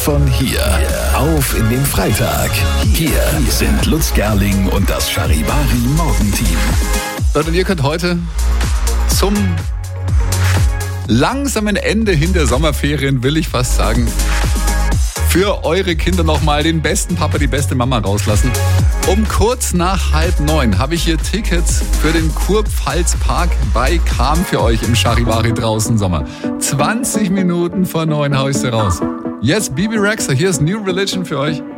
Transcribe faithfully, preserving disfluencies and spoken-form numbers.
von hier auf in den Freitag. Hier sind Lutz Gerling und das Charivari Morgenteam. Leute, und ihr könnt heute zum langsamen Ende hin der Sommerferien, will ich fast sagen, für eure Kinder nochmal den besten Papa, die beste Mama rauslassen. Um kurz nach halb neun habe ich hier Tickets für den Kurpfalz-Park bei Cham für euch im Charivari draußen Sommer. zwanzig Minuten vor neun hau ich sie raus. Yes, Bibi Rexha, hier ist New Religion für euch.